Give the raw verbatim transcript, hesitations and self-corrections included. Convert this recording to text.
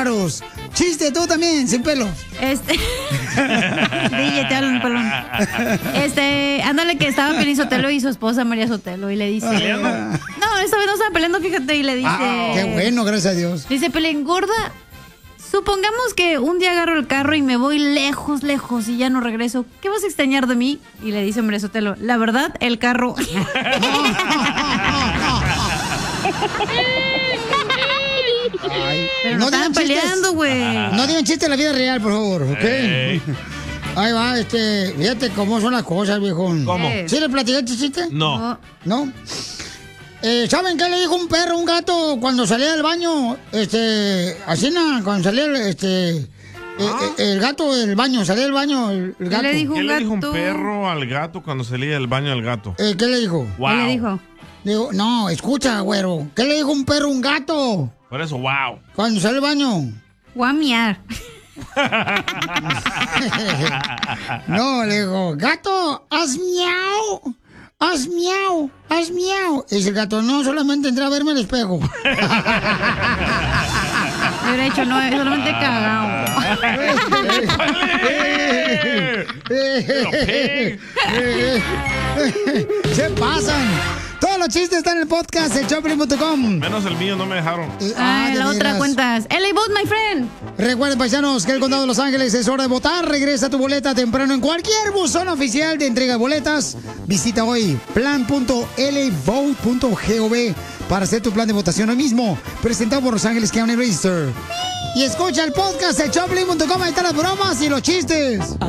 raros. Chiste tú también, sin pelo. Este. D J, te hablo un pelón. Este, ándale que estaba Piolín Sotelo y su esposa María Sotelo y le dice. ¿Peleando? No, esta vez no estaban peleando, fíjate, y le dice. Ah, qué bueno, gracias a Dios. Dice Piolín, gorda, supongamos que un día agarro el carro y me voy lejos, lejos y ya no regreso. ¿Qué vas a extrañar de mí? Y le dice María Sotelo, la verdad, el carro. Ay, Pero no estaban peleando, güey. No digan chistes en la vida real, por favor, ¿ok? Hey. Ahí va, este, fíjate cómo son las cosas, viejón. ¿Cómo? ¿Sí le platicaste chiste? No. ¿No? Eh, ¿Saben qué le dijo un perro a un gato cuando salía del baño? Este, así nada, cuando salía, este, ¿Ah? eh, el gato del baño, salía del baño el, el gato. ¿Qué le dijo un, ¿Qué le dijo un gato? perro al gato cuando salía del baño del gato? Eh, ¿Qué le dijo? Wow. ¿Qué le dijo? Digo, no, escucha, güero. ¿Qué le dijo un perro a un gato? Por eso, wow. Cuando sale del baño. Guamiar. No, le digo, gato, haz miau, haz miau, haz miau. Y dice el gato, no, solamente entré a verme al espejo. Hubiera hecho, no, solamente cagado. Se pasan. Todos los chistes están en el podcast de Choplin punto com. Menos el mío, no me dejaron. Eh, Ah, ah, de la otra veras. cuentas. L A Vote, my friend. Recuerden, paisanos, que el Condado de Los Ángeles es hora de votar. Regresa tu boleta temprano en cualquier buzón oficial de entrega de boletas. Visita hoy plan punto l a vote punto gov para hacer tu plan de votación hoy mismo. Presentado por Los Ángeles County Register. Y escucha el podcast de Choplin punto com. Ahí están las bromas y los chistes.